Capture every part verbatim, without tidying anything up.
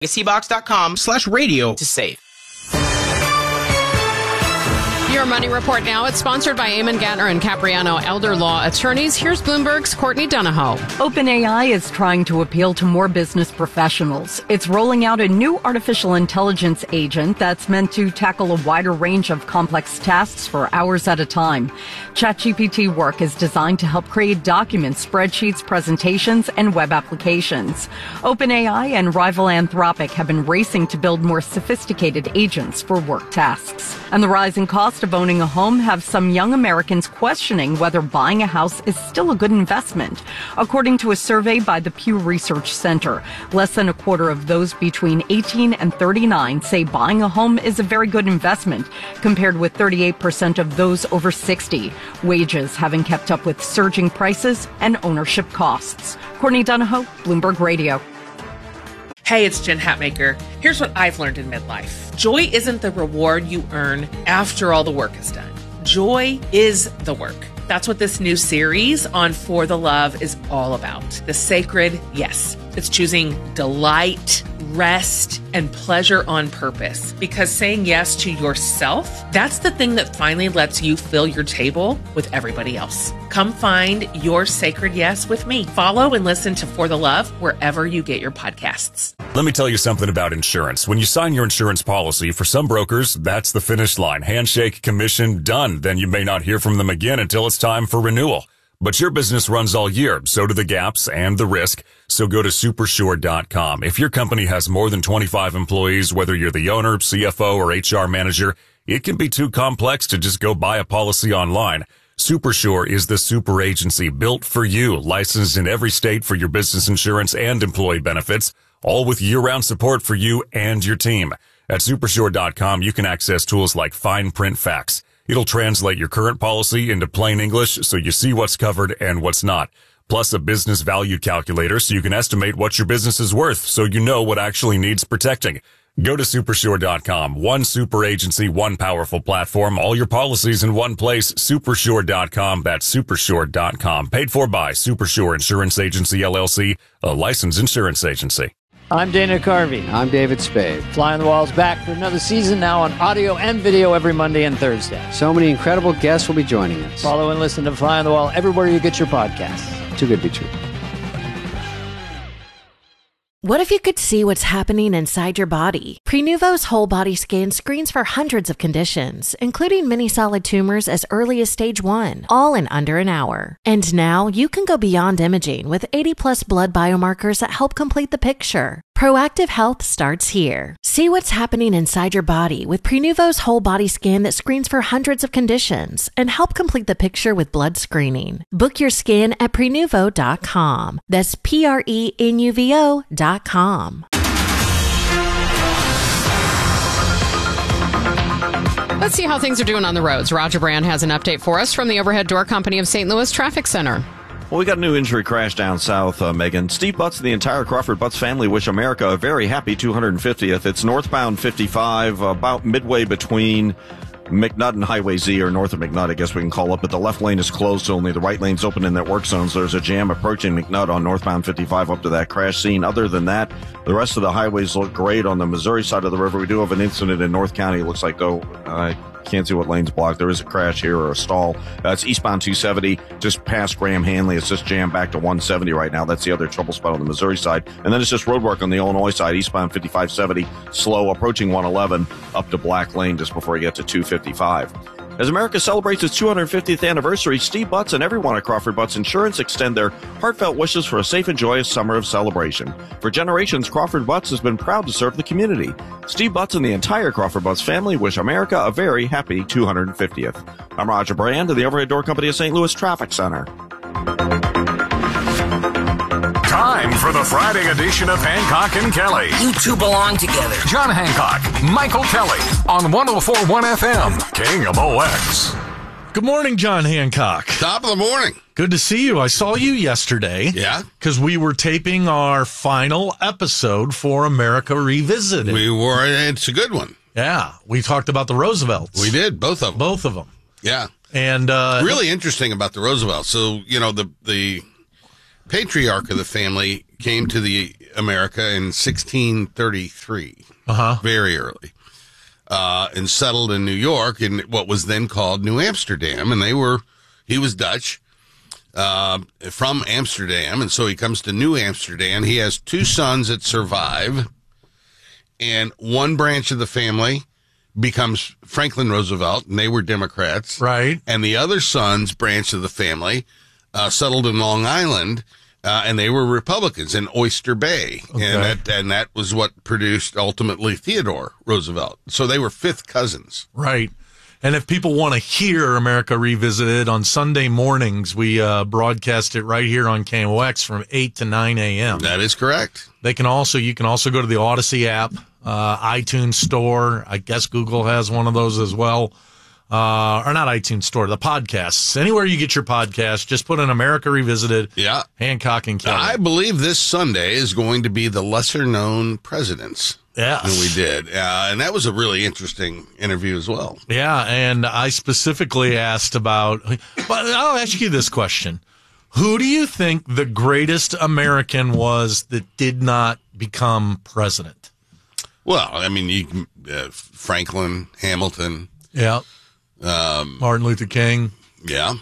LegacyBox.com slash radio to save. Your Money Report now. It's sponsored by Eamon Gantner and Capriano Elder Law Attorneys. Here's Bloomberg's Courtney Donahoe. OpenAI is trying to appeal to more business professionals. It's rolling out a new artificial intelligence agent that's meant to tackle a wider range of complex tasks for hours at a time. ChatGPT Work is designed to help create documents, spreadsheets, presentations, and web applications. OpenAI and rival Anthropic have been racing to build more sophisticated agents for work tasks. And the rising cost of owning a home have some young Americans questioning whether buying a house is still a good investment. According to a survey by the Pew Research Center, less than a quarter of those between eighteen and thirty-nine say buying a home is a very good investment, compared with thirty-eight percent of those over sixty. Wages having kept up with surging prices and ownership costs. Courtney Donahoe, Bloomberg Radio. Hey, it's Jen Hatmaker. Here's what I've learned in midlife. Joy isn't the reward you earn after all the work is done. Joy is the work. That's what this new series on For the Love is all about. The sacred yes. It's choosing delight, rest, and pleasure on purpose. Because saying yes to yourself, that's the thing that finally lets you fill your table with everybody else. Come find your sacred yes with me. Follow and listen to For the Love wherever you get your podcasts. Let me tell you something about insurance. When you sign your insurance policy, for some brokers, that's the finish line. Handshake, commission, done. Then you may not hear from them again until it's time for renewal. But your business runs all year, so do the gaps and the risk. So go to Supersure dot com. If your company has more than twenty-five employees, whether you're the owner, C F O, or H R manager, it can be too complex to just go buy a policy online. Supersure is the super agency built for you, licensed in every state for your business insurance and employee benefits, all with year-round support for you and your team. At Supersure dot com, you can access tools like fine print facts. It'll translate your current policy into plain English so you see what's covered and what's not. Plus a business value calculator so you can estimate what your business is worth so you know what actually needs protecting. Go to Supersure dot com. One super agency, one powerful platform, all your policies in one place. Supersure dot com. That's Supersure dot com. Paid for by Supersure Insurance Agency, L L C, a licensed insurance agency. I'm Dana Carvey. I'm David Spade. Fly on the Wall's back for another season now on audio and video every Monday and Thursday. So many incredible guests will be joining us. Follow and listen to Fly on the Wall everywhere you get your podcasts. Too good to be true. What if you could see what's happening inside your body? Prenuvo's whole body scan screens for hundreds of conditions, including many solid tumors as early as stage one, all in under an hour. And now you can go beyond imaging with eighty plus blood biomarkers that help complete the picture. Proactive health starts here. See what's happening inside your body with Prenuvo's whole body scan that screens for hundreds of conditions and help complete the picture with blood screening. Book your scan at Prenuvo dot com. That's P R E N U V O dot com. Let's see how things are doing on the roads. Roger Brand has an update for us from the Overhead Door Company of Saint Louis Traffic Center. Well, we got a new injury crash down south, uh, Megan. Steve Butts and the entire Crawford Butts family wish America a very happy two hundred fiftieth. It's northbound fifty-five, about midway between McNutt and Highway Z, or north of McNutt, I guess we can call it, but the left lane is closed, so only the right lane's open in that work zone. So there's a jam approaching McNutt on northbound fifty-five up to that crash scene. Other than that, the rest of the highways look great. On the Missouri side of the river, we do have an incident in North County. It looks like, though, I can't see what lane's blocked. There is a crash here or a stall. Uh, it's eastbound two seventy, just past Graham Hanley. It's just jammed back to one seventy right now. That's the other trouble spot on the Missouri side. And then it's just road work on the Illinois side, eastbound fifty-five seventy, slow, approaching one eleven, up to Black Lane just before you get to two fifty-five. As America celebrates its two hundred fiftieth anniversary, Steve Butts and everyone at Crawford Butts Insurance extend their heartfelt wishes for a safe and joyous summer of celebration. For generations, Crawford Butts has been proud to serve the community. Steve Butts and the entire Crawford Butts family wish America a very happy two hundred fiftieth. I'm Roger Brand of the Overhead Door Company of Saint Louis Traffic Center. Time for the Friday edition of Hancock and Kelly. You two belong together. John Hancock, Michael Kelly on one oh four point one F M, King of O X. Good morning, John Hancock. Top of the morning. Good to see you. I saw you yesterday. Yeah? Because we were taping our final episode for America Revisited. We were. It's a good one. Yeah. We talked about the Roosevelts. We did. Both of them. Both of them. Yeah. And uh, really interesting about the Roosevelts. So, you know, the the patriarch of the family came to the America in sixteen thirty-three. Uh-huh. Very early. Uh, and settled in New York in what was then called New Amsterdam. And they were, he was Dutch, uh, from Amsterdam. And so he comes to New Amsterdam. He has two sons that survive. And one branch of the family becomes Franklin Roosevelt, and they were Democrats. Right. And the other son's branch of the family uh, settled in Long Island, uh, and they were Republicans in Oyster Bay. Okay. And that and that was what produced, ultimately, Theodore Roosevelt. So they were fifth cousins. Right. And if people want to hear America Revisited, on Sunday mornings, we uh, broadcast it right here on K M O X from eight to nine a.m. That is correct. They can also, you can also go to the Odyssey app, uh, iTunes Store. I guess Google has one of those as well. Uh, or not iTunes Store, the podcasts. Anywhere you get your podcast, just put in America Revisited. Yeah. Hancock and Kelly. I believe this Sunday is going to be the lesser known presidents. Yes. And we did. Uh, and that was a really interesting interview as well. Yeah. And I specifically asked about, but I'll ask you this question. Who do you think the greatest American was that did not become president? Well, I mean, you, uh, Franklin, Hamilton. Yeah. Um, Martin Luther King. Yeah.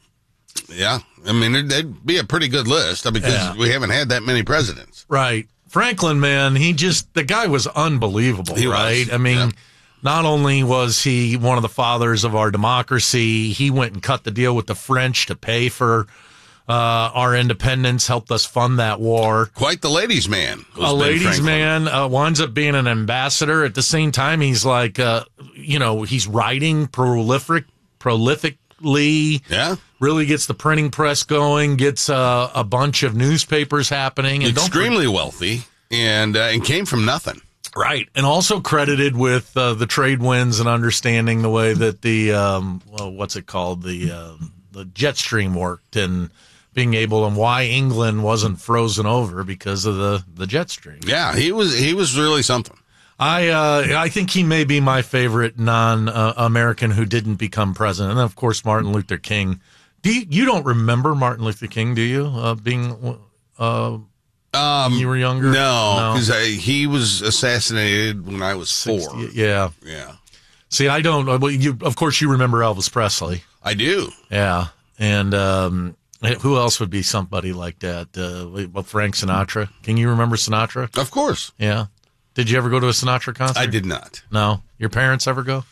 Yeah. I mean, it'd, it'd be a pretty good list because Yeah. we haven't had that many presidents. Right. Franklin, man, he just, the guy was unbelievable, He was, right? I mean, yeah. not only was he one of the fathers of our democracy, he went and cut the deal with the French to pay for uh, our independence, helped us fund that war. Quite the ladies' man. was A Ben ladies' Franklin. man, uh, winds up being an ambassador. At the same time, he's like, uh, you know, he's writing prolific, prolifically. Yeah. Really gets the printing press going, gets uh, a bunch of newspapers happening. And don't Extremely wealthy and, uh, and came from nothing. Right. And also credited with uh, the trade winds and understanding the way that the, um, well, what's it called? The, uh, the jet stream worked and being able and why England wasn't frozen over because of the, the jet stream. Yeah. He was, he was really something. I, uh, I think he may be my favorite non-American uh, who didn't become president. And then, of course, Martin Luther King. Do you, you don't remember Martin Luther King, do you? Uh, being, uh, Um, you were younger? No, because he was assassinated when I was four. sixty, yeah. Yeah. See, I don't. Well, you, of course, you remember Elvis Presley. I do. Yeah, and um, who else would be somebody like that? Uh, well, Frank Sinatra. Can you remember Sinatra? Of course. Yeah. Did you ever go to a Sinatra concert? I did not. No. Your parents ever go?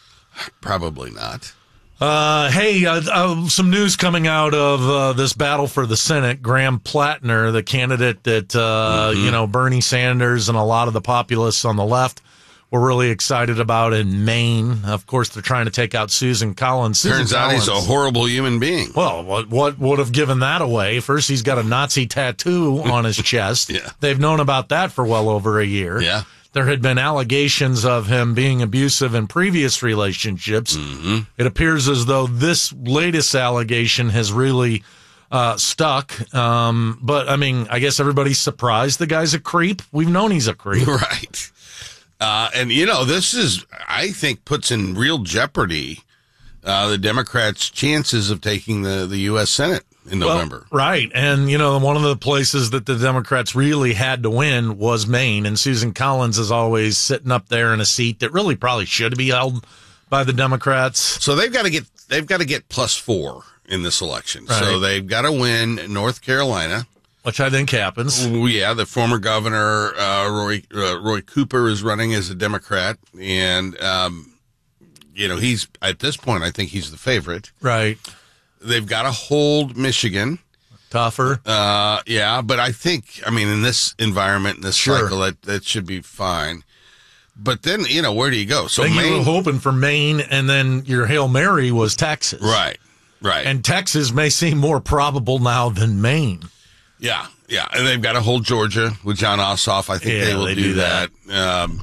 Probably not. Uh, hey, uh, uh, some news coming out of uh, this battle for the Senate. Graham Plattner, the candidate that, uh, Mm-hmm. you know, Bernie Sanders and a lot of the populists on the left were really excited about in Maine. Of course, they're trying to take out Susan Collins. Susan Turns out he's a Collins- horrible human being. Well, what, what would have given that away? First, he's got a Nazi tattoo on his chest. Yeah. They've known about that for well over a year. Yeah. There had been allegations of him being abusive in previous relationships. Mm-hmm. It appears as though this latest allegation has really uh, stuck. Um, but, I mean, I guess everybody's surprised the guy's a creep. We've known he's a creep. Right. Uh, and, you know, this is, I think, puts in real jeopardy uh, the Democrats' chances of taking the, the U S Senate in November. Well, right. And, you know, one of the places that the Democrats really had to win was Maine. And Susan Collins is always sitting up there in a seat that really probably should be held by the Democrats. So they've got to get, they've got to get plus four in this election. Right. So they've got to win North Carolina. Which I think happens. Yeah, the former governor, uh, Roy, uh, Roy Cooper is running as a Democrat. And, um, you know, he's, at this point, I think he's the favorite. Right. They've got to hold Michigan. Tougher. Uh, yeah, but I think, I mean, in this environment, in this Sure. cycle, that, that should be fine. But then, you know, where do you go? So I think you Maine, were hoping for Maine, and then your Hail Mary was Texas. right, right. And Texas may seem more probable now than Maine. Yeah, yeah. And they've got to hold Georgia with John Ossoff. I think Yeah, they will they do, do that. Um,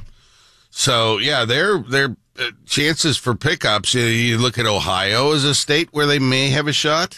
so, yeah, their their uh, chances for pickups, you, you look at Ohio as a state where they may have a shot.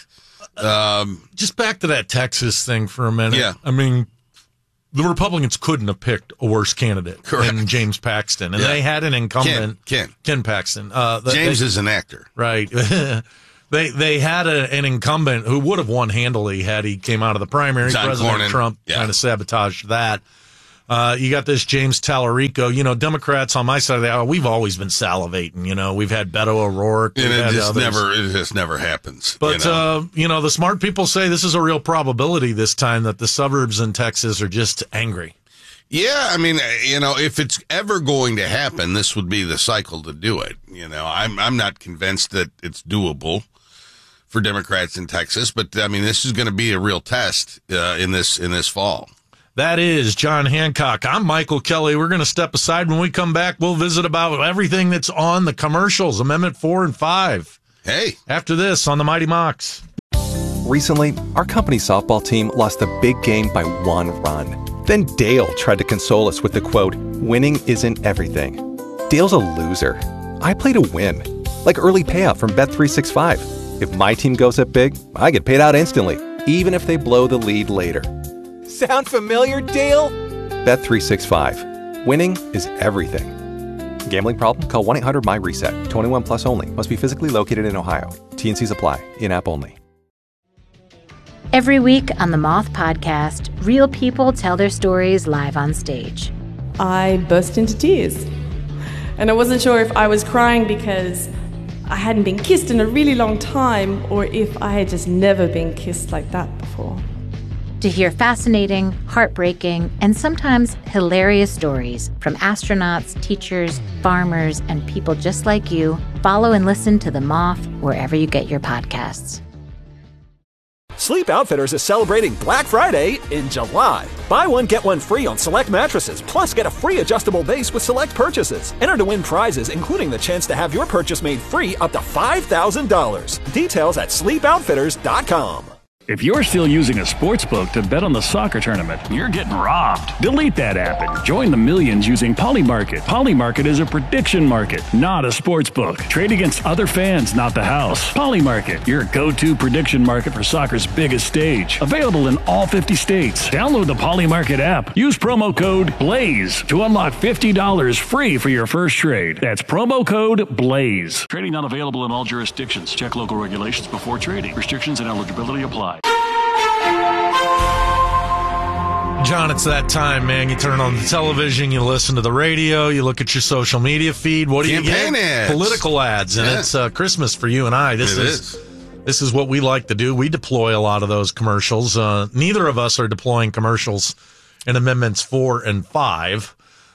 Um, Just back to that Texas thing for a minute. Yeah. I mean, the Republicans couldn't have picked a worse candidate Correct. than James Paxton. And Yeah. they had an incumbent. Ken, Ken. Ken Paxton. Uh, the- James they- is an actor. Right. They they had a, an incumbent who would have won handily had he came out of the primary. John President Cornyn. Trump Yeah. kind of sabotaged that. Uh, you got this James Tallarico. You know, Democrats on my side of the aisle, we've always been salivating. You know, we've had Beto O'Rourke. And we've it had just others. never, it just never happens. But, you know? uh, you know, the smart people say this is a real probability this time that the suburbs in Texas are just angry. Yeah, I mean, you know, if it's ever going to happen, this would be the cycle to do it. You know, I'm I'm not convinced that it's doable for Democrats in Texas, but I mean, this is going to be a real test uh, in this in this fall. That is John Hancock. I'm Michael Kelly. We're going to step aside. When we come back, we'll visit about everything that's on the commercials, Amendment four and five. Hey. After this on the Mighty Mox. Recently, our company softball team lost a big game by one run. Then Dale tried to console us with the quote, "Winning isn't everything." Dale's a loser. I play to win. Like early payout from Bet three sixty-five. If my team goes up big, I get paid out instantly, even if they blow the lead later. Sound familiar, Dale? Bet three sixty-five. Winning is everything. Gambling problem? Call one eight hundred M Y reset. twenty-one plus only. Must be physically located in Ohio. T N Cs apply. In-app only. Every week on the Moth Podcast, real people tell their stories live on stage. I burst into tears. And I wasn't sure if I was crying because I hadn't been kissed in a really long time or if I had just never been kissed like that before. To hear fascinating, heartbreaking, and sometimes hilarious stories from astronauts, teachers, farmers, and people just like you, follow and listen to The Moth wherever you get your podcasts. Sleep Outfitters is celebrating Black Friday in July. Buy one, get one free on select mattresses, plus get a free adjustable base with select purchases. Enter to win prizes, including the chance to have your purchase made free up to five thousand dollars. Details at sleep outfitters dot com. If you're still using a sportsbook to bet on the soccer tournament, you're getting robbed. Delete that app and join the millions using Polymarket. Polymarket is a prediction market, not a sportsbook. Trade against other fans, not the house. Polymarket, your go-to prediction market for soccer's biggest stage. Available in all fifty states. Download the Polymarket app. Use promo code BLAZE to unlock fifty dollars free for your first trade. That's promo code BLAZE. Trading not available in all jurisdictions. Check local regulations before trading. Restrictions and eligibility apply. John, it's that time, man. You turn on the television, you listen to the radio, you look at your social media feed. What do you Campaign get? ads. Political ads, and Yeah. it's uh, Christmas for you and I. This It is, this is what we like to do. We deploy a lot of those commercials. Uh, neither of us are deploying commercials in Amendments four and five.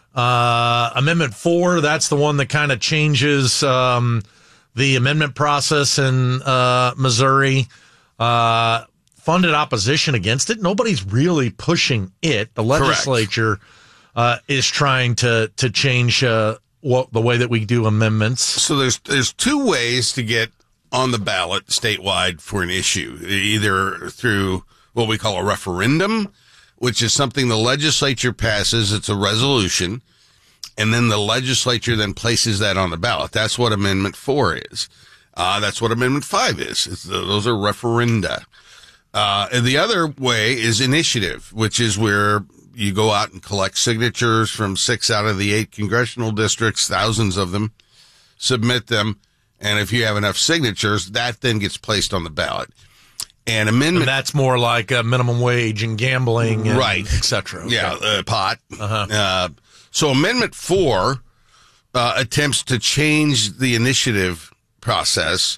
Uh, Amendment four, that's the one that kind of changes um, the amendment process in uh, Missouri. Uh, funded opposition against it. Nobody's really pushing it. The legislature uh, is trying to to change uh, what the way that we do amendments. So there's there's two ways to get on the ballot statewide for an issue, either through what we call a referendum, which is something the legislature passes. It's a resolution, and then the legislature then places that on the ballot. That's what Amendment four is. Uh, that's what Amendment five is. It's, those are referenda. Uh, and the other way is initiative, which is where you go out and collect signatures from six out of the eight congressional districts, thousands of them, submit them, and if you have enough signatures, that then gets placed on the ballot. And amendment, and that's more like uh, minimum wage and gambling, and right, et cetera. Okay. Yeah, uh, pot. Uh-huh. Uh, so Amendment four uh, attempts to change the initiative process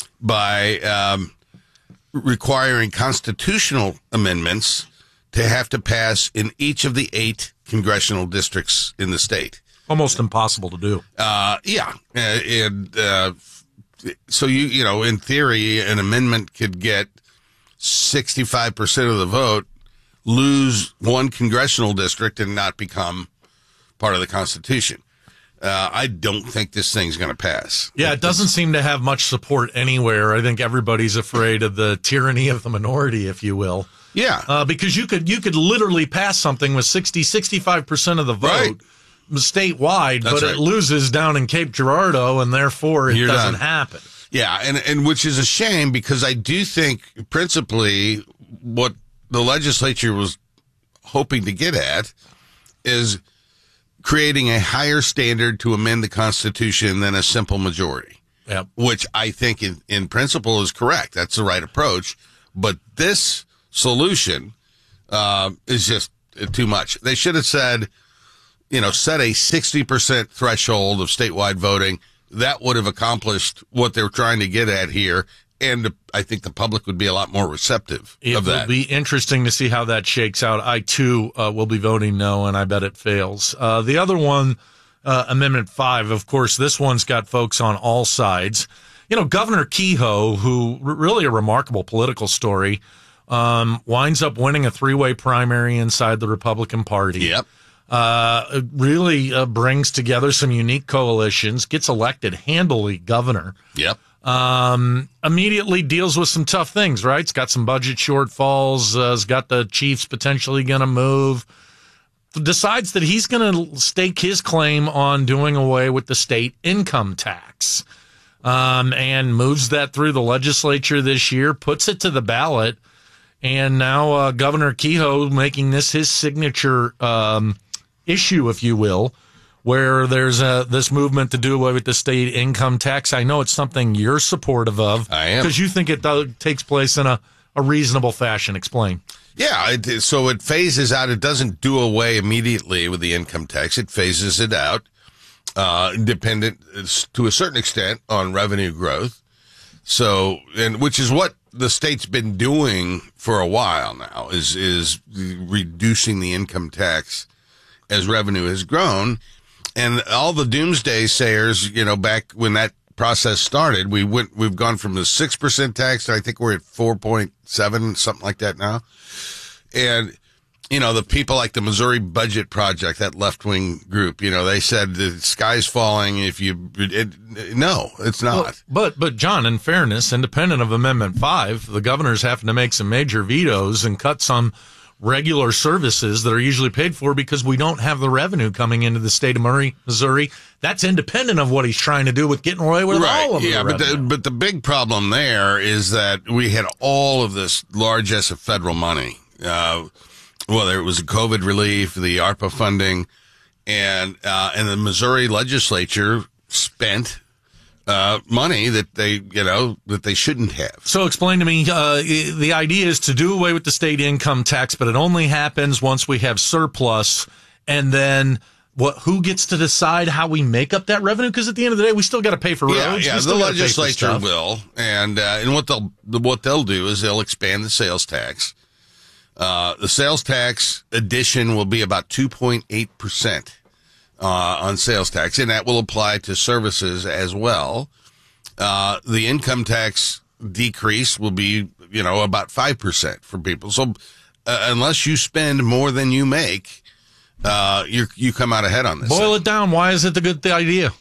by um, requiring constitutional amendments to have to pass in each of the eight congressional districts in the state. Almost impossible to do. Uh, yeah. Uh, and uh, so, you you know, in theory, an amendment could get sixty-five percent of the vote, lose one congressional district, and not become part of the Constitution. Uh, I don't think this thing's going to pass. Yeah, it doesn't seem to have much support anywhere. I think everybody's afraid of the tyranny of the minority, if you will. Yeah. Uh, because you could you could literally pass something with sixty, sixty-five percent of the vote Right. statewide, That's but right. it loses down in Cape Girardeau, and therefore it You're doesn't done. happen. Yeah, and, and which is a shame because I do think principally what the legislature was hoping to get at is creating a higher standard to amend the Constitution than a simple majority. Yep. which I think in, in principle is correct. That's the right approach. But this solution uh, is just too much. They should have said, you know, set a sixty percent threshold of statewide voting. That would have accomplished what they were trying to get at here. And I think the public would be a lot more receptive it of that. It will be interesting to see how that shakes out. I, too, uh, will be voting no, and I bet it fails. Uh, the other one, uh, Amendment five, of course, this one's got folks on all sides. You know, Governor Kehoe, who r- really a remarkable political story, um, winds up winning a three-way primary inside the Republican Party. Yep. Uh, really uh, brings together some unique coalitions, gets elected handily governor. Yep. Um, immediately deals with some tough things, right? It's got some budget shortfalls. Uh, it's got the Chiefs potentially going to move. Decides that he's going to stake his claim on doing away with the state income tax. Um, and moves that through the legislature this year, puts it to the ballot. And now, uh, Governor Kehoe making this his signature, um, issue, if you will, where there's a, this movement to do away with the state income tax. I know it's something you're supportive of. I am. Because you think it does, takes place in a, a reasonable fashion. Explain. Yeah, it, so it phases out. It doesn't do away immediately with the income tax. It phases it out, uh, dependent to a certain extent on revenue growth. So, and which is what the state's been doing for a while now, is, is reducing the income tax as revenue has grown. And all the doomsday sayers, you know, back when that process started, we went, we've gone from a six percent tax to I think we're at four point seven, something like that now. And, you know, the people like the Missouri Budget Project, that left-wing group, you know, they said the sky's falling if you, it, no, it's not. Well, but, but John, in fairness, independent of Amendment five, the governor's having to make some major vetoes and cut some regular services that are usually paid for because we don't have the revenue coming into the state of Murray, Missouri. That's independent of what he's trying to do with getting away with right. all of yeah, the but revenue. the, but the big problem there is that we had all of this largesse of federal money, uh, whether it was the COVID relief, the ARPA funding, and uh, and the Missouri legislature spent Uh, money that they, you know, that they shouldn't have. So explain to me, uh, the idea is to do away with the state income tax, but it only happens once we have surplus. And then what, who gets to decide how we make up that revenue? Because at the end of the day, we still got to pay for roads. Yeah, yeah, we the legislature will. will. And, uh, and what they'll, what they'll do is they'll expand the sales tax. Uh, the sales tax addition will be about two point eight percent. Uh, on sales tax, and that will apply to services as well. Uh, the income tax decrease will be, you know, about five percent for people. So, uh, unless you spend more than you make, uh, you you come out ahead on this. Boil thing. it down. Why is it the good the idea?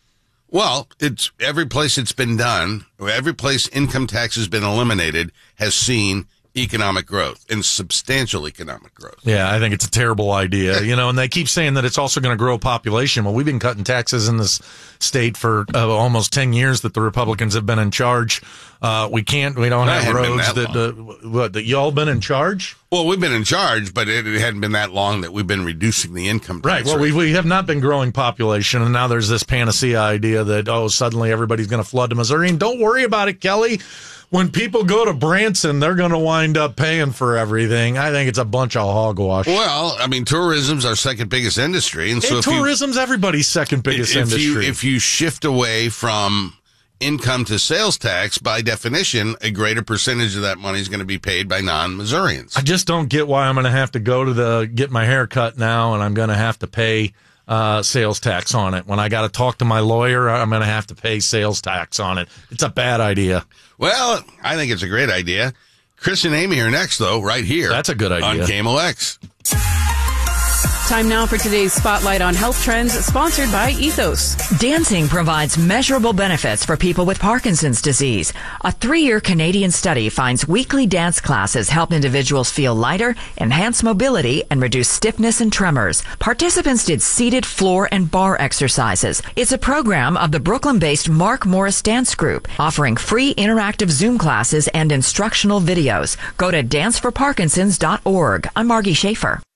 Well, it's every place it's been done, every place income tax has been eliminated, has seen economic growth and substantial economic growth. Yeah, I think it's a terrible idea. You know, and they keep saying that it's also going to grow population. Well, we've been cutting taxes in this state for uh, almost ten years that the Republicans have been in charge. Uh, we can't, we don't That have hadn't been roads that that, uh, what, that y'all been in charge? Well, we've been in charge, but it, it hadn't been that long that we've been reducing the income tax. Right. Well, we, we have not been growing population, and now there's this panacea idea that, oh, suddenly everybody's going to flood to Missouri. And don't worry about it, Kelly. When people go to Branson, they're going to wind up paying for everything. I think it's a bunch of hogwash. Well, I mean, tourism's our second biggest industry. And so hey, if tourism's you, everybody's second biggest if industry. You, if you shift away from income to sales tax, by definition, a greater percentage of that money is going to be paid by non-Missourians. I just don't get why I'm going to have to go to the get my hair cut now, and I'm going to have to pay uh, sales tax on it. When I got to talk to my lawyer, I'm going to have to pay sales tax on it. It's a bad idea. Well, I think it's a great idea. Chris and Amy are next, though, right here. That's a good idea. On K M O X. Time now for today's Spotlight on Health Trends, sponsored by Ethos. Dancing provides measurable benefits for people with Parkinson's disease. A three-year Canadian study finds weekly dance classes help individuals feel lighter, enhance mobility, and reduce stiffness and tremors. Participants did seated floor and bar exercises. It's a program of the Brooklyn-based Mark Morris Dance Group, offering free interactive Zoom classes and instructional videos. Go to dance for parkinsons dot org. I'm Margie Schaefer.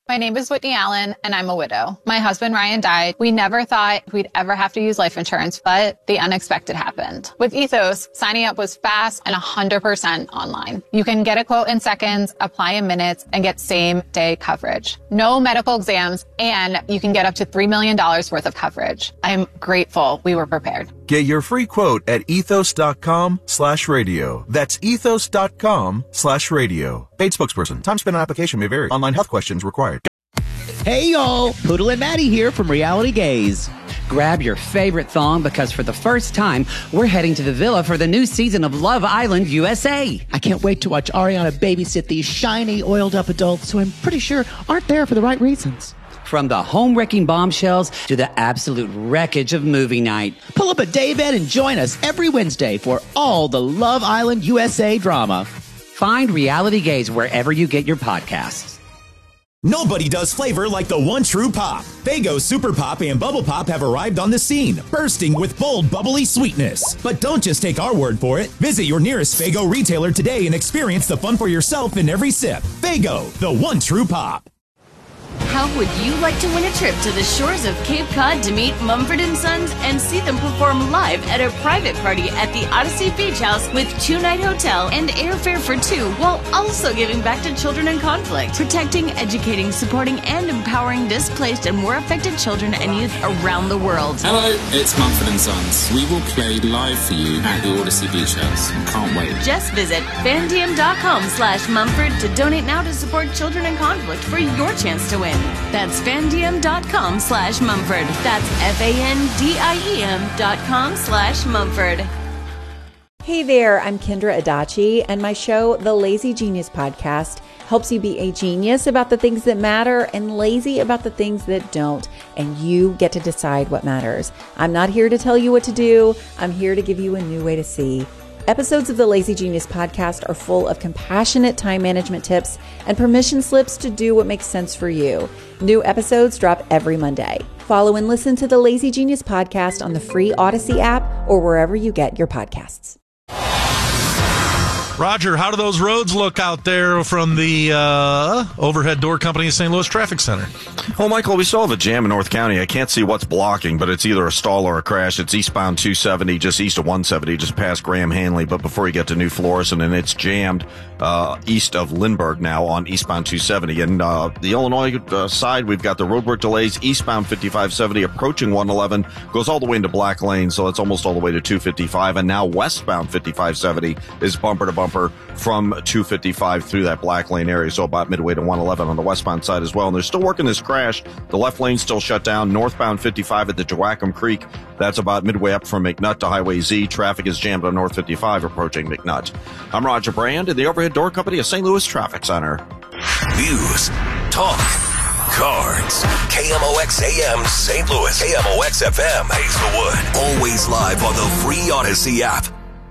My name is Whitney Allen, and I'm a widow. My husband, Ryan, died. We never thought we'd ever have to use life insurance, but the unexpected happened. With Ethos, signing up was fast and one hundred percent online. You can get a quote in seconds, apply in minutes, and get same-day coverage. No medical exams, and you can get up to three million dollars worth of coverage. I'm grateful we were prepared. Get your free quote at ethos.com slash radio. That's ethos.com slash radio. Paid spokesperson. Time spent on application may vary. Online health questions required. Hey y'all, Poodle and Maddie here from Reality Gaze. Grab your favorite thong because for the first time, we're heading to the villa for the new season of Love Island U S A. I can't wait to watch Ariana babysit these shiny, oiled-up adults who I'm pretty sure aren't there for the right reasons. From the home-wrecking bombshells to the absolute wreckage of movie night. Pull up a daybed and join us every Wednesday for all the Love Island U S A drama. Find Reality Gaze wherever you get your podcasts. Nobody does flavor like the one true pop. Faygo Super Pop and Bubble Pop have arrived on the scene, bursting with bold, bubbly sweetness. But don't just take our word for it. Visit your nearest Faygo retailer today and experience the fun for yourself in every sip. Faygo, the one true pop. How would you like to win a trip to the shores of Cape Cod to meet Mumford and Sons and see them perform live at a private party at the Odyssey Beach House with two-night hotel and airfare for two, while also giving back to children in conflict, protecting, educating, supporting, and empowering displaced and war affected children and youth around the world? Hello, it's Mumford and Sons. We will play live for you at the Odyssey Beach House. Can't wait. Just visit fandiem.com slash Mumford to donate now to support children in conflict for your chance to win. That's fandiem.com slash Mumford. That's F-A-N-D-I-E-M dot com slash Mumford. Hey there, I'm Kendra Adachi, and my show, The Lazy Genius Podcast, helps you be a genius about the things that matter and lazy about the things that don't, and you get to decide what matters. I'm not here to tell you what to do. I'm here to give you a new way to see. Episodes of the Lazy Genius Podcast are full of compassionate time management tips and permission slips to do what makes sense for you. New episodes drop every Monday. Follow and listen to the Lazy Genius Podcast on the free Odyssey app or wherever you get your podcasts. Roger, how do those roads look out there from the uh, overhead door company of Saint Louis Traffic Center? Well, Michael, we still have a jam in North County. I can't see what's blocking, but it's either a stall or a crash. It's eastbound two seventy, just east of one seventy, just past Graham Hanley, but before you get to New Florissant, and it's jammed uh, east of Lindbergh now on eastbound two seventy. And uh, the Illinois uh, side, we've got the roadwork delays, eastbound fifty-five seventy, approaching one eleven, goes all the way into Black Lane, so it's almost all the way to two fifty-five, and now westbound fifty-five seventy is bumper to bumper from two fifty-five through that Black Lane area, so about midway to one eleven on the westbound side as well. And they're still working this crash. The left lane's still shut down. Northbound fifty-five at the Joachim Creek, that's about midway up from McNutt to Highway Z. Traffic is jammed on North fifty-five approaching McNutt. I'm Roger Brand in the overhead door company of Saint Louis Traffic Center. News, talk, cards. K M O X A M Saint Louis, K M O X F M Hazelwood. Always live on the free Odyssey app.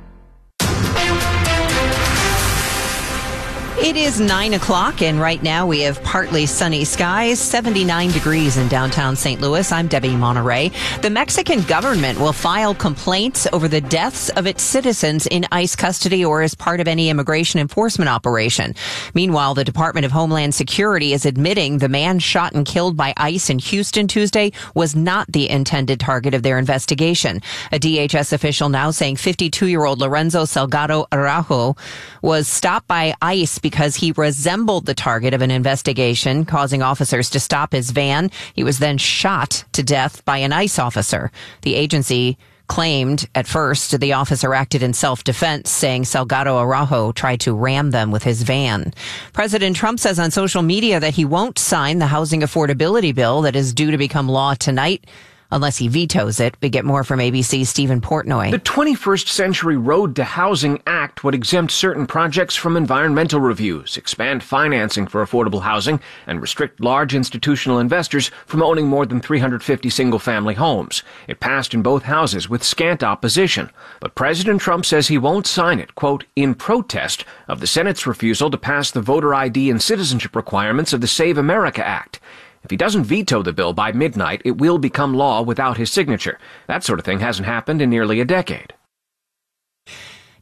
It is nine o'clock, and right now we have partly sunny skies, seventy-nine degrees in downtown Saint Louis. I'm Debbie Monterey. The Mexican government will file complaints over the deaths of its citizens in ICE custody or as part of any immigration enforcement operation. Meanwhile, the Department of Homeland Security is admitting the man shot and killed by ICE in Houston Tuesday was not the intended target of their investigation. A D H S official now saying fifty-two-year-old Lorenzo Salgado Araujo was stopped by ICE because he resembled the target of an investigation, causing officers to stop his van. He was then shot to death by an ICE officer. The agency claimed at first the officer acted in self-defense, saying Salgado Araujo tried to ram them with his van. President Trump says on social media that he won't sign the housing affordability bill that is due to become law tonight, unless he vetoes it. We get more from A B C's Stephen Portnoy. The twenty-first Century Road to Housing Act would exempt certain projects from environmental reviews, expand financing for affordable housing, and restrict large institutional investors from owning more than three hundred fifty single-family homes. It passed in both houses with scant opposition, but President Trump says he won't sign it, quote, in protest of the Senate's refusal to pass the voter I D and citizenship requirements of the Save America Act. If he doesn't veto the bill by midnight, it will become law without his signature. That sort of thing hasn't happened in nearly a decade.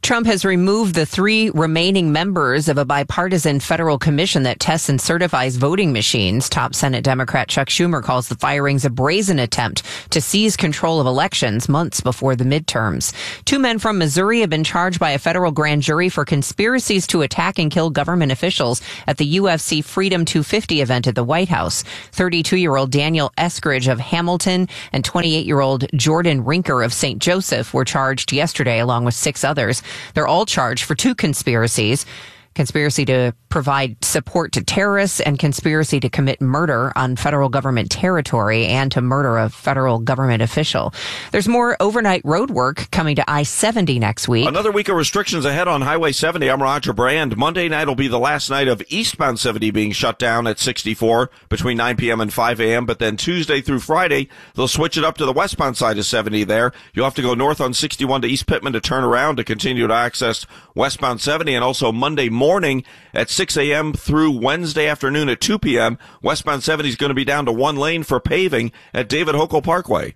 Trump has removed the three remaining members of a bipartisan federal commission that tests and certifies voting machines. Top Senate Democrat Chuck Schumer calls the firings a brazen attempt to seize control of elections months before the midterms. Two men from Missouri have been charged by a federal grand jury for conspiracies to attack and kill government officials at the U F C Freedom two fifty event at the White House. thirty-two-year-old Daniel Eskridge of Hamilton and twenty-eight-year-old Jordan Rinker of Saint Joseph were charged yesterday along with six others. They're all charged for two conspiracies. Conspiracy to provide support to terrorists and conspiracy to commit murder on federal government territory and to murder a federal government official. There's more overnight road work coming to I seventy next week. Another week of restrictions ahead on Highway seventy. I'm Roger Brand. Monday night will be the last night of eastbound seventy being shut down at sixty-four between nine p.m. and five a.m. But then Tuesday through Friday, they'll switch it up to the westbound side of seventy there. You'll have to go north on sixty-one to East Pittman to turn around to continue to access westbound seventy. And also Monday morning at six a.m. through Wednesday afternoon at two p.m., westbound seventy is going to be down to one lane for paving at David Hochul Parkway.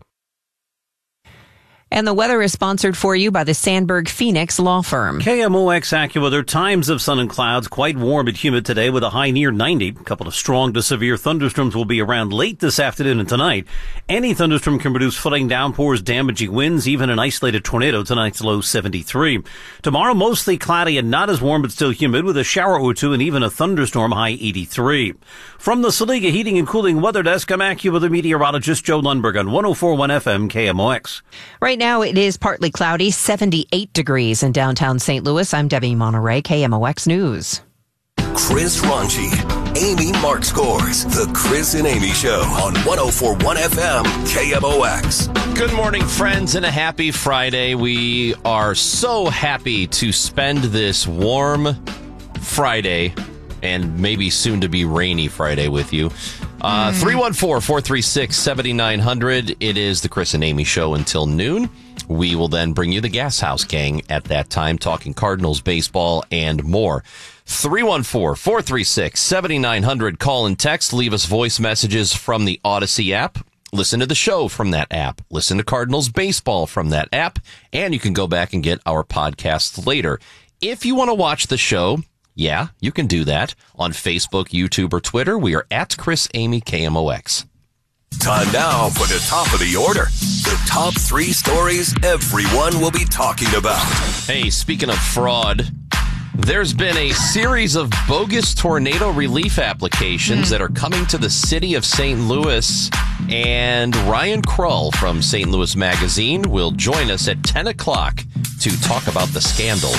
And the weather is sponsored for you by the Sandberg Phoenix Law Firm. K M O X AccuWeather, times of sun and clouds, quite warm and humid today with a high near ninety. A couple of strong to severe thunderstorms will be around late this afternoon and tonight. Any thunderstorm can produce flooding downpours, damaging winds, even an isolated tornado. Tonight's low seventy-three. Tomorrow, mostly cloudy and not as warm but still humid with a shower or two and even a thunderstorm, high eighty-three. From the Saliga Heating and Cooling Weather Desk, I'm AccuWeather meteorologist Joe Lundberg on one oh four point one F M K M O X. Right now, it is partly cloudy, seventy-eight degrees in downtown Saint Louis. I'm Debbie Monterey, K M O X News. Chris Ronchi, Amy Mark Scores, The Chris and Amy Show on one oh four point one F M K M O X. Good morning, friends, and a happy Friday. We are so happy to spend this warm Friday and maybe soon to be rainy Friday with you. Uh, three one four, four three six, seven nine zero zero. It is the Chris and Amy Show until noon. We will then bring you the Gas House Gang at that time, talking Cardinals, baseball, and more. three one four, four three six, seven nine zero zero. Call and text. Leave us voice messages from the Odyssey app. Listen to the show from that app. Listen to Cardinals baseball from that app. And you can go back and get our podcast later. If you want to watch the show, yeah, you can do that on Facebook, YouTube, or Twitter. We are at Chris Amy K M O X. Time now for the top of the order. The top three stories everyone will be talking about. Hey, speaking of fraud, there's been a series of bogus tornado relief applications that are coming to the city of Saint Louis. And Ryan Krull from Saint Louis Magazine will join us at ten o'clock to talk about the scandal.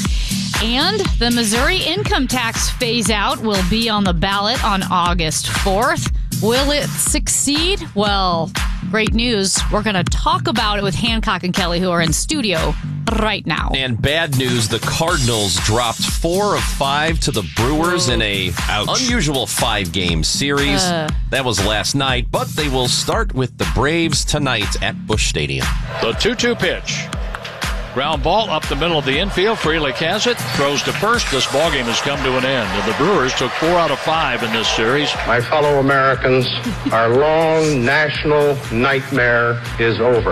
And the Missouri income tax phase-out will be on the ballot on August fourth. Will it succeed? Well, great news. We're going to talk about it with Hancock and Kelly, who are in studio right now. And bad news, the Cardinals dropped four of five to the Brewers in a Ouch. unusual five-game series. Uh. That was last night, but they will start with the Braves tonight at Busch Stadium. The two two pitch. Ground ball up the middle of the infield. Frelick has it. Throws to first. This ballgame has come to an end. And the Brewers took four out of five in this series. My fellow Americans, our long national nightmare is over.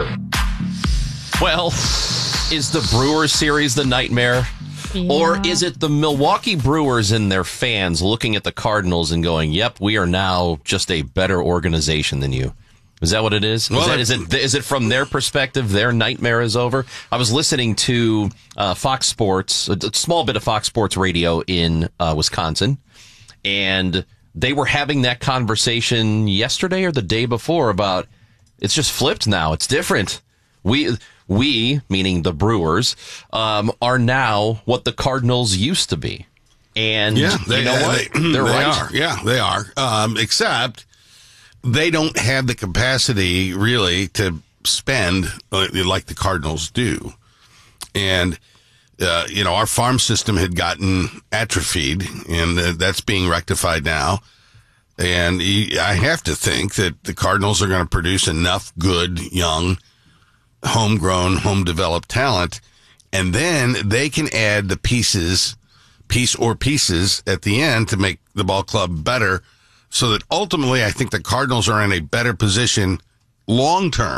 Well, is the Brewers series the nightmare? Yeah. Or is it the Milwaukee Brewers and their fans looking at the Cardinals and going, yep, we are now just a better organization than you? Is that what it is? Well, is, that, is it is it from their perspective, their nightmare is over? I was listening to uh, Fox Sports, a small bit of Fox Sports radio in uh, Wisconsin, and they were having that conversation yesterday or the day before about it's just flipped now. It's different. We, we meaning the Brewers, um, are now what the Cardinals used to be. And yeah, they, you know uh, what? They, They're they right. are. Yeah, they are. Um, except they don't have the capacity really to spend uh, like the Cardinals do. And, uh, you know, our farm system had gotten atrophied, and uh, that's being rectified now. And he, I have to think that the Cardinals are going to produce enough good, young, homegrown, home-developed talent, and then they can add the pieces, piece or pieces at the end to make the ball club better, so that ultimately I think the Cardinals are in a better position long-term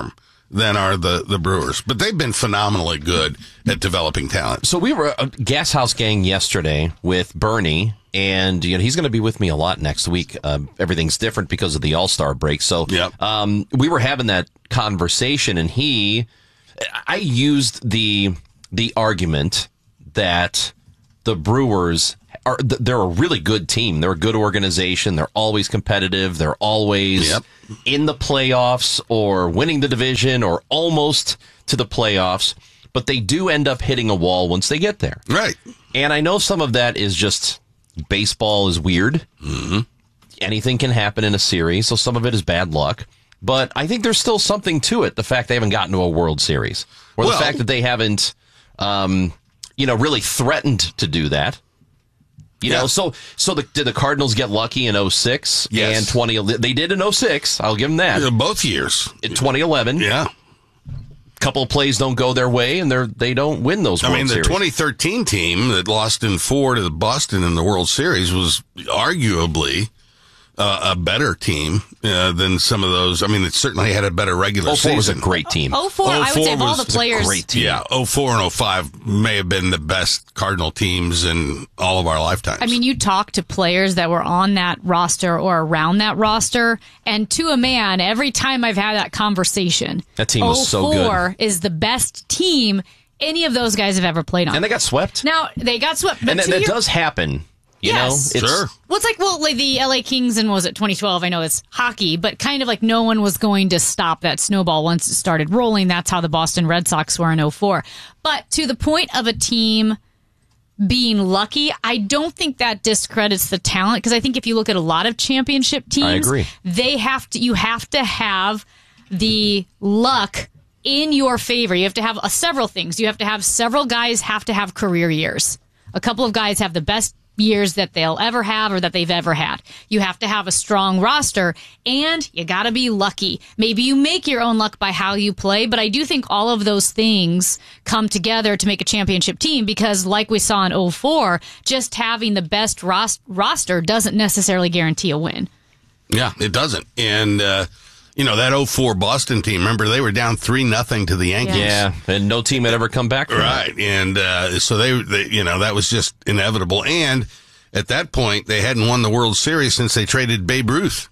than are the, the Brewers. But they've been phenomenally good at developing talent. So we were a Gas House Gang yesterday with Bernie, and you know he's going to be with me a lot next week. Uh, everything's different because of the All-Star break. So yep. um, we were having that conversation, and he, I used the the argument that the Brewers are they're a really good team. They're a good organization. They're always competitive. They're always yep. in the playoffs or winning the division or almost to the playoffs. But they do end up hitting a wall once they get there. Right. And I know some of that is just baseball is weird. Mm-hmm. Anything can happen in a series, so some of it is bad luck. But I think there's still something to it, the fact they haven't gotten to a World Series. Or well, the fact that they haven't, um, you know, really threatened to do that. You yeah. know, so so the, did the Cardinals get lucky in oh six yes. and twenty? They did in oh six. I'll give them that. Yeah, both years. In twenty eleven. Yeah. A couple of plays don't go their way, and they're they don't win those World I mean, the Series. twenty thirteen team that lost in four to Boston in the World Series was arguably uh, a better team uh, than some of those. I mean, it certainly had a better regular oh four season. was a great team. oh four, I would say of all the players. A great team. Yeah, oh four and oh five may have been the best Cardinal teams in all of our lifetimes. I mean, you talk to players that were on that roster or around that roster, and to a man, every time I've had that conversation, that team was so good. oh four is the best team any of those guys have ever played on. And they got swept. Now, they got swept. But and that, to that your- does happen. You yes. know, it's, sure. Well, it's like, well, like the L A Kings in, was it twenty twelve? I know it's hockey, but kind of like no one was going to stop that snowball once it started rolling. That's how the Boston Red Sox were in oh four. But to the point of a team being lucky, I don't think that discredits the talent, because I think if you look at a lot of championship teams, I agree. they have to, you have to have the luck in your favor. You have to have uh, several things. You have to have several guys have to have career years. A couple of guys have the best years that they'll ever have or that they've ever had. You have to have a strong roster, and you got to be lucky. Maybe you make your own luck by how you play, but I do think all of those things come together to make a championship team, because like we saw in oh four, just having the best ros- roster doesn't necessarily guarantee a win. Yeah, it doesn't. And, uh, you know, that oh four Boston team, remember, they were down three nothing to the Yankees. Yeah, and no team had ever come back from Right. that. And uh, so they, they, you know, that was just inevitable. And at that point, they hadn't won the World Series since they traded Babe Ruth.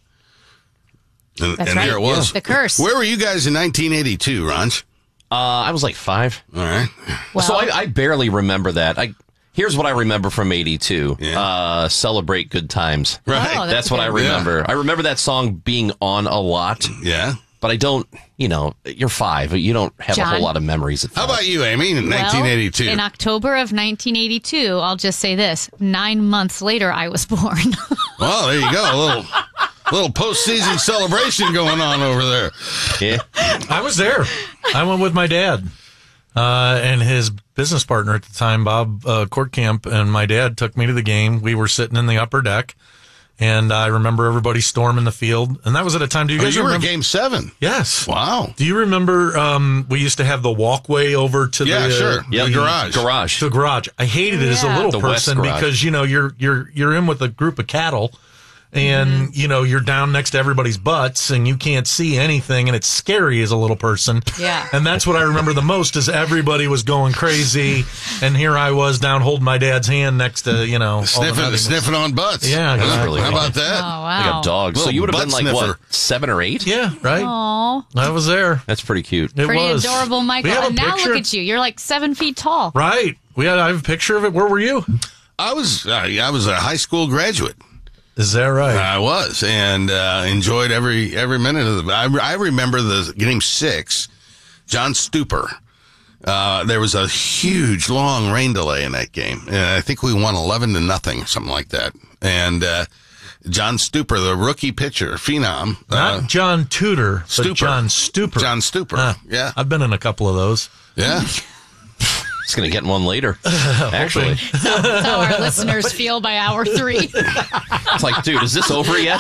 And, That's and right. there it was. The curse. Where were you guys in nineteen eighty-two, Ronch? Uh, I was like five. All right. Well, so I, I barely remember that. I Here's what I remember from eighty-two. Yeah. Uh, Celebrate Good Times. Right. Oh, That's, that's what I good. remember. Yeah. I remember that song being on a lot, Yeah. but I don't, you know, you're five. You don't have a John? whole lot of memories at five. How about you, Amy, in well, nineteen eighty-two? in October of nineteen eighty-two, I'll just say this, nine months later, I was born. Well, there you go. A little, little postseason celebration going on over there. Yeah. I was there. I went with my dad uh, and his business partner at the time, Bob uh, Courtcamp, and my dad took me to the game. We were sitting in the upper deck, and I remember everybody storming the field. And that was at a time. Do you Oh, guys you were remember? in Game Seven. Yes. Wow. Do you remember um, we used to have the walkway over to Yeah, the uh, sure. the The garage. Garage. The garage. I hated it as a Yeah. little The West person garage. because you know you're you're you're in with a group of cattle, and Mm-hmm. you know you're down next to everybody's butts, and you can't see anything, and it's scary as a little person. Yeah. And that's what I remember the most is everybody was going crazy, and here I was down holding my dad's hand next to you know all the Sniffing, nuttiness. sniffing on butts. Yeah, That's exactly. really How fun. about that? Oh, Like wow. a dog. So Little you would have been butt like, sniffer. what, seven or eight? Yeah, right. Aw. I was there. That's pretty cute. It Pretty was adorable, We Michael. have a And now picture- look at you. You're like seven feet tall. Right. We had. I have a picture of it. Where were you? I was, uh, I was a high school graduate. Is that right? I was, and uh, enjoyed every every minute of the. I, I remember the game six, John Stupor. Uh, there was a huge, long rain delay in that game, and I think we won eleven to nothing, or something like that. And uh, John Stupor, the rookie pitcher, phenom, Not uh, John Tudor, but Stupor. John Stupor. John Stupor. Huh. Yeah, I've been in a couple of those. yeah. It's going to get in one later, actually. That's how our listeners feel by hour three. It's like, dude, is this over yet?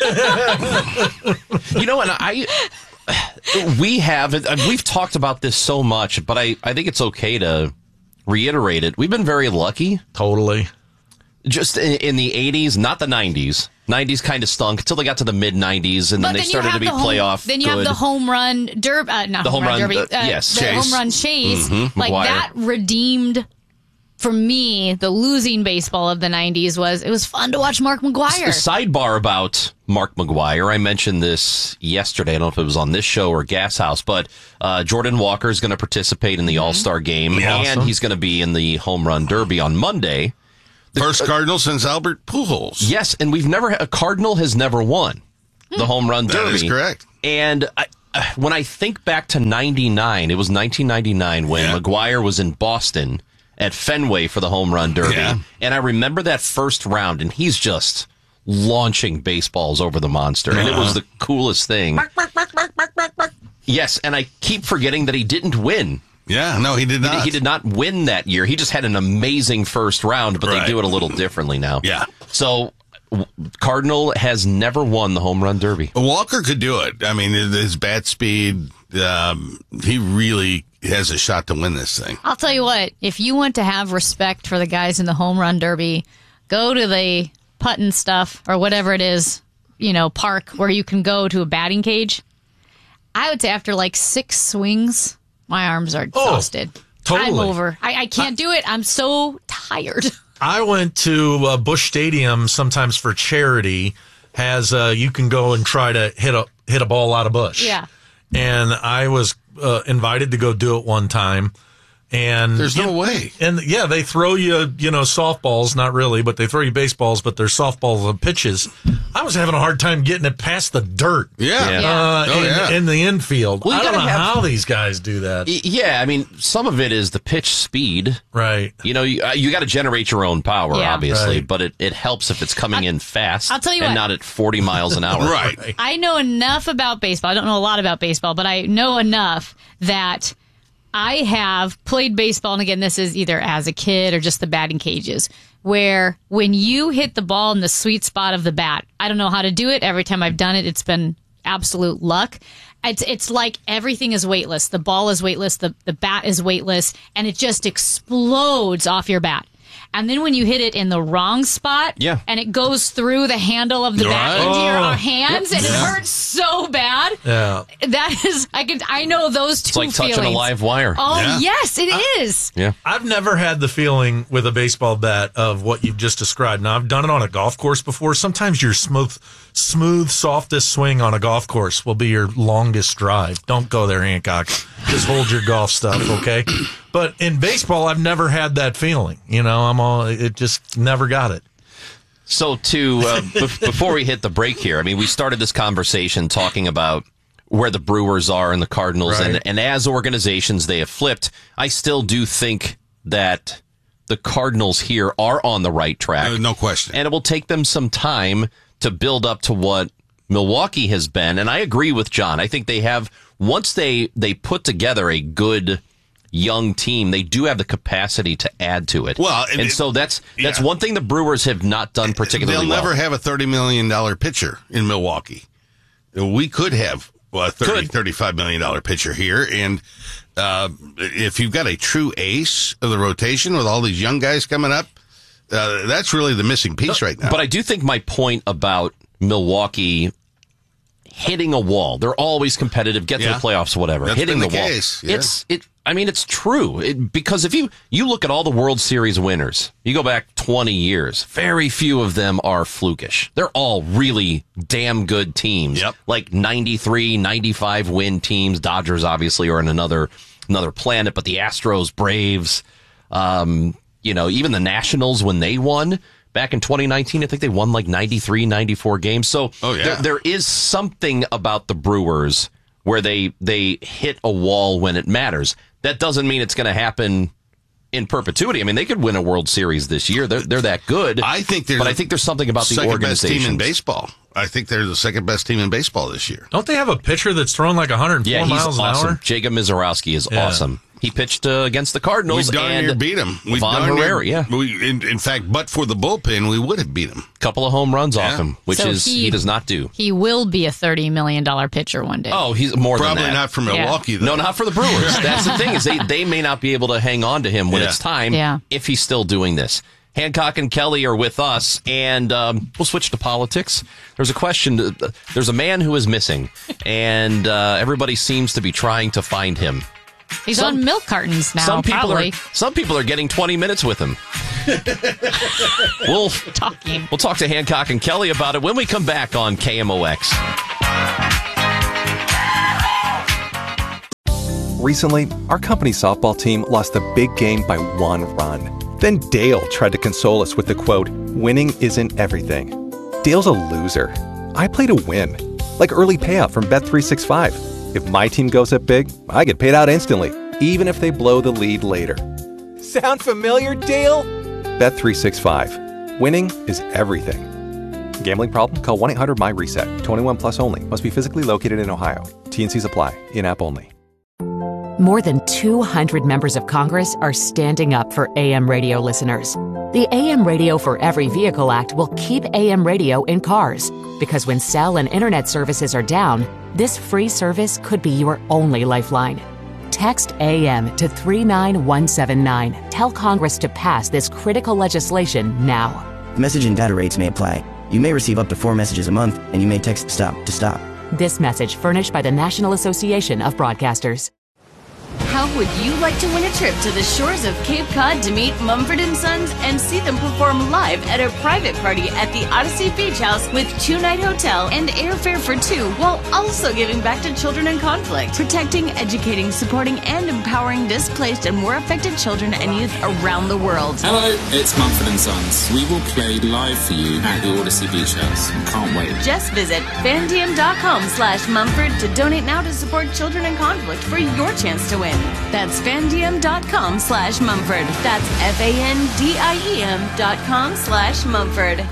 You know, and I, we have, and we've talked about this so much, but I, I think it's okay to reiterate it. We've been very lucky. Totally. Just in, in the eighties, not the nineties, nineties kind of stunk until they got to the mid nineties, and But then they then you started to have be the home- playoff. Then you good. have the home run derby, uh, not The home, home run run, derby, uh, uh, yes, the chase. home run chase. Mhm, Like McGuire. that redeemed. For me, the losing baseball of the nineties was it was fun to watch Mark McGwire. Sidebar about Mark McGwire. I mentioned this yesterday. I don't know if it was on this show or Gas House, but uh, Jordan Walker is going to participate in the All-Star game, Yeah. and Awesome. he's going to be in the home run derby on Monday. First Cardinal since Albert Pujols. Yes, and we've never a Cardinal has never won the home run That derby. is correct. And I, uh, when I think back to ninety-nine, it was nineteen ninety-nine when Yeah. McGwire was in Boston at Fenway for the home run derby. Yeah. And I remember that first round, and he's just launching baseballs over the monster. And it was the coolest thing. Yes, and I keep forgetting that he didn't win. Yeah, no, he did He, not. he did not win that year. He just had an amazing first round, but Right. they do it a little differently now. Yeah. So w- Cardinal has never won the home run derby. Walker could do it. I mean, his bat speed, um, he really has a shot to win this thing. I'll tell you what, if you want to have respect for the guys in the home run derby, go to the putt-and stuff or whatever it is, you know, park where you can go to a batting cage. I would say after like six swings, my arms are exhausted. totally. I'm over. I, I can't do it. I'm so tired. I went to uh, Busch Stadium sometimes for charity. Has uh, you can go and try to hit a hit a ball out of Busch. Yeah. And I was uh, invited to go do it one time. And There's no you- way. And yeah, they throw you, you know, softballs, not really, but they throw you baseballs, but they're softballs and pitches. I was having a hard time getting it past the dirt. Yeah. Yeah. Uh, Oh, in, yeah. in the infield. Well, you I don't know gotta have- how these guys do that. Y- Yeah, I mean, some of it is the pitch speed. Right. You know, you, uh, you got to generate your own power, Yeah. obviously, Right. but it, it helps if it's coming in fast I'll tell you and what. not at forty miles an hour. Right. I know enough about baseball. I don't know a lot about baseball, but I know enough that I have played baseball. And again, this is either as a kid or just the batting cages, where when you hit the ball in the sweet spot of the bat, I don't know how to do it. Every time I've done it, it's been absolute luck. It's it's like everything is weightless. The ball is weightless. The, the bat is weightless. And it just explodes off your bat. And then when you hit it in the wrong spot, Yeah. and it goes through the handle of the bat Right. into your Oh. hands, and it hurts so bad. Yeah. That is, I can, I know those two It's like touching feelings. a live wire. Oh Yeah. yes, it is. Yeah. I've never had the feeling with a baseball bat of what you've just described. Now, I've done it on a golf course before. Sometimes your smooth, smooth, softest swing on a golf course will be your longest drive. Don't go there, Hancock. Just hold your golf stuff, okay? But in baseball, I've never had that feeling. You know, I'm all, it just never got it. So to uh, b- before we hit the break here, I mean, we started this conversation talking about where the Brewers are and the Cardinals, Right. and, and as organizations, they have flipped. I still do think that the Cardinals here are on the right track. Uh, no question. And it will take them some time to build up to what Milwaukee has been. And I agree with John. I think they have, once they, they put together a good young team, they do have the capacity to add to it. Well, and it- so that's that's yeah. one thing the Brewers have not done particularly They'll well. never have a thirty million dollars pitcher in Milwaukee. We could have well, a thirty, Could. thirty-five million dollars pitcher here. And uh, if you've got a true ace of the rotation with all these young guys coming up, uh, that's really the missing piece right now. But I do think my point about Milwaukee hitting a wall, they're always competitive, get Yeah. to the playoffs, whatever. That's hitting been the, the wall. case, yeah. It's it. I mean, it's true it, because if you you look at all the World Series winners, you go back twenty years, very few of them are flukish. They're all really damn good teams. Yep. Like ninety-three, ninety-five win teams. Dodgers obviously are in another another planet, but the Astros, Braves, um, you know, even the Nationals when they won back in twenty nineteen, I think they won like ninety-three, ninety-four games. So Oh, yeah. there, there is something about the Brewers where they they hit a wall when it matters. That doesn't mean it's going to happen in perpetuity. I mean, they could win a World Series this year. They're they're that good. I think they're but the I think there's something about the second best team organization in baseball. I think they're the second best team in baseball this year. Don't they have a pitcher that's throwing like one hundred four Yeah, he's miles an awesome. hour? Jacob Mizorowski is Yeah. awesome. He pitched uh, against the Cardinals We darn and near beat him. We Von darn near- Herrera. Yeah, We, in, in fact, but for the bullpen, we would have beat him. couple of home runs off Yeah. him, which So is he, he- does not do. He will be a thirty million dollar pitcher one day. Oh, he's more Probably than that. not for Milwaukee, though. No, not for the Brewers. That's the thing is they, they may not be able to hang on to him when Yeah. it's time Yeah. if he's still doing this. Hancock and Kelly are with us, and um, we'll switch to politics. There's a question. There's a man who is missing, and uh, everybody seems to be trying to find him. He's some, on milk cartons now, some people probably. Are, some people are getting twenty minutes with him. we'll, Talking. we'll talk to Hancock and Kelly about it when we come back on K M O X. Recently, our company's softball team lost a big game by one run. Then Dale tried to console us with the quote, "Winning isn't everything." Dale's a loser. I play to win. Like early payout from Bet three sixty-five. If my team goes up big, I get paid out instantly, even if they blow the lead later. Sound familiar, Dale? Bet three sixty-five. Winning is everything. Gambling problem? Call one eight hundred M Y reset. twenty-one plus only. Must be physically located in Ohio. T N Cs apply. In-app only. More than two hundred members of Congress are standing up for A M radio listeners. The A M Radio for Every Vehicle Act will keep A M radio in cars, because when cell and internet services are down, this free service could be your only lifeline. Text A M to three nine one seven nine. Tell Congress to pass this critical legislation now. Message and data rates may apply. You may receive up to four messages a month, and you may text STOP to stop. This message furnished by the National Association of Broadcasters. How would you like to win a trip to the shores of Cape Cod to meet Mumford and Sons and see them perform live at a private party at the Odyssey Beach House with two-night hotel and airfare for two, while also giving back to children in conflict, protecting, educating, supporting, and empowering displaced and war affected children and youth around the world? Hello, it's Mumford and Sons. We will play live for you at the Odyssey Beach House. Can't wait. Just visit fandm.com slash Mumford to donate now to support children in conflict for your chance to win. That's fandiem.com slash Mumford. That's F-A-N-D-I-E-M dot com slash Mumford.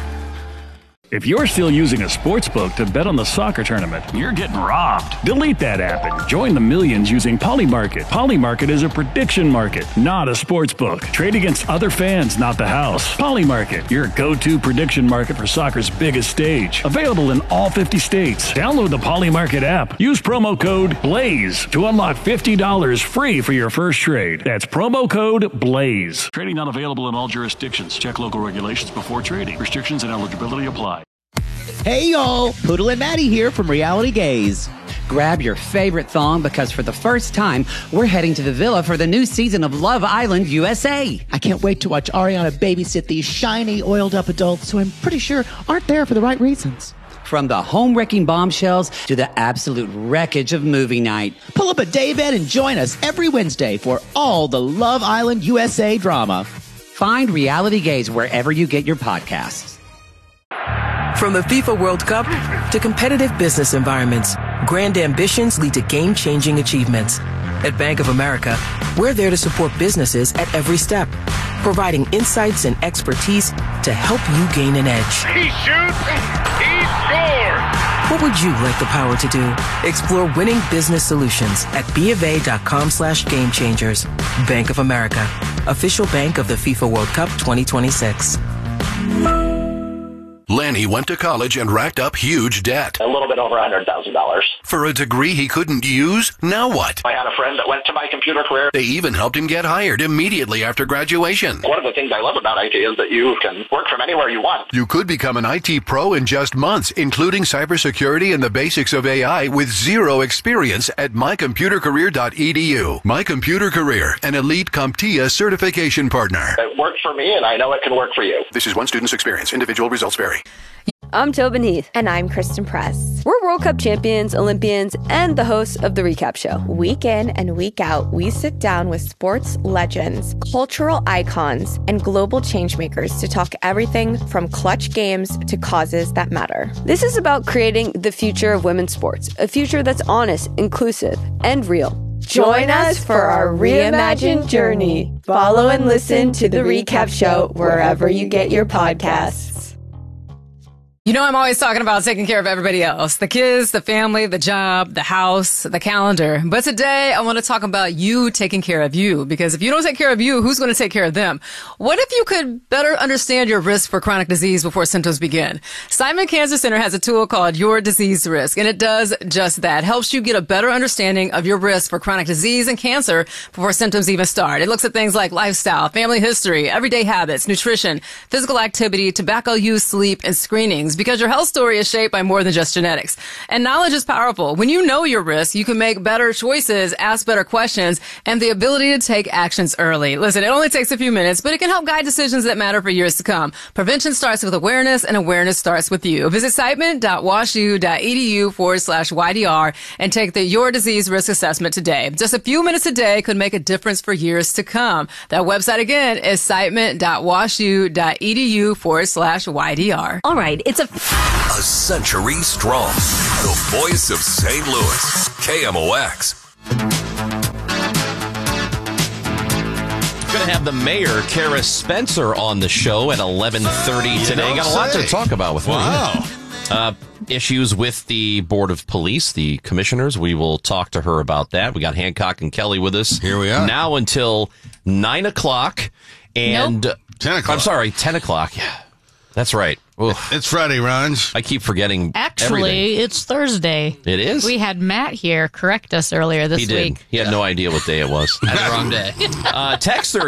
If you're still using a sportsbook to bet on the soccer tournament, you're getting robbed. Delete that app and join the millions using Polymarket. Polymarket is a prediction market, not a sportsbook. Trade against other fans, not the house. Polymarket, your go-to prediction market for soccer's biggest stage. Available in all fifty states. Download the Polymarket app. Use promo code BLAZE to unlock fifty dollars free for your first trade. That's promo code BLAZE. Trading not available in all jurisdictions. Check local regulations before trading. Restrictions and eligibility apply. Hey y'all, Poodle and Maddie here from Reality Gaze. Grab your favorite thong, because for the first time, we're heading to the villa for the new season of Love Island U S A. I can't wait to watch Ariana babysit these shiny, oiled-up adults who I'm pretty sure aren't there for the right reasons. From the home-wrecking bombshells to the absolute wreckage of movie night. Pull up a daybed and join us every Wednesday for all the Love Island U S A drama. Find Reality Gaze wherever you get your podcasts. From the FIFA World Cup to competitive business environments, grand ambitions lead to game-changing achievements. At Bank of America, we're there to support businesses at every step, providing insights and expertise to help you gain an edge. He shoots, he scores! What would you like the power to do? Explore winning business solutions at BofA.com slash game changers. Bank of America, official bank of the FIFA World Cup twenty twenty-six. Lanny went to college and racked up huge debt. A little bit over one hundred thousand dollars. For a degree he couldn't use? Now what? I had a friend that went to My Computer Career. They even helped him get hired immediately after graduation. One of the things I love about I T is that you can work from anywhere you want. You could become an I T pro in just months, including cybersecurity and the basics of A I with zero experience at my computer career dot e d u. My Computer Career, an elite CompTIA certification partner. It worked for me, and I know it can work for you. This is one student's experience. Individual results vary. I'm Tobin Heath. And I'm Kristen Press. We're World Cup champions, Olympians, and the hosts of The Recap Show. Week in and week out, we sit down with sports legends, cultural icons, and global changemakers to talk everything from clutch games to causes that matter. This is about creating the future of women's sports, a future that's honest, inclusive, and real. Join us for our reimagined journey. Follow and listen to The Recap Show wherever you get your podcasts. You know, I'm always talking about taking care of everybody else. The kids, the family, the job, the house, the calendar. But today, I want to talk about you taking care of you. Because if you don't take care of you, who's going to take care of them? What if you could better understand your risk for chronic disease before symptoms begin? Simon Cancer Center has a tool called Your Disease Risk, and it does just that. It helps you get a better understanding of your risk for chronic disease and cancer before symptoms even start. It looks at things like lifestyle, family history, everyday habits, nutrition, physical activity, tobacco use, sleep, and screenings. Because your health story is shaped by more than just genetics. And knowledge is powerful. When you know your risk, you can make better choices, ask better questions, and the ability to take actions early. Listen, it only takes a few minutes, but it can help guide decisions that matter for years to come. Prevention starts with awareness, and awareness starts with you. Visit siteman.washu.edu forward slash YDR and take the Your Disease Risk Assessment today. Just a few minutes a day could make a difference for years to come. That website again is siteman.washu.edu forward slash YDR. All right, it's a... A century strong. The voice of Saint Louis. K M O X. Going to have the mayor, Kara Spencer, on the show at eleven thirty today. Got a lot to talk about with wow. me. Uh, issues with the Board of Police, the commissioners. We will talk to her about that. We got Hancock and Kelly with us. Here we are. Now until nine o'clock. And nope. ten o'clock. I'm sorry, ten o'clock. Yeah, that's right. Oof. It's Friday, Ronge. I keep forgetting Actually, everything. it's Thursday. It is? We had Matt here correct us earlier this he did. week. He had yeah. no idea what day it was. I had the wrong day. Uh, Texter